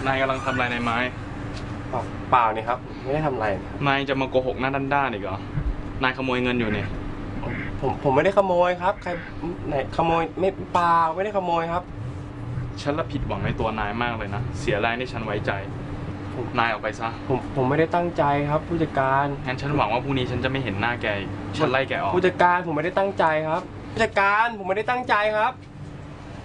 นายกำลังทำอะไรในไม้เปล่านี่ครับไม่ได้ทำอะไรนายจะมาโกหกหน้าด้านๆอีกเหรอ นายขโมยเงินอยู่เนี่ยผมไม่ได้ขโมยครับใครไหนขโมยไม่เปล่าไม่ได้ขโมยครับฉันละผิดหวังในตัวนายมากเลยนะ เสียแรงที่ฉันไว้ใจ นายออกไปซะผมไม่ได้ตั้งใจครับผู้จัดการงั้นฉันหวังว่าพรุ่งนี้ฉันจะไม่เห็นหน้าแกอีกฉันไล่แกออกผู้จัดการผมไม่ได้ตั้งใจครับผู้จัดการผมไม่ได้ตั้งใจครับ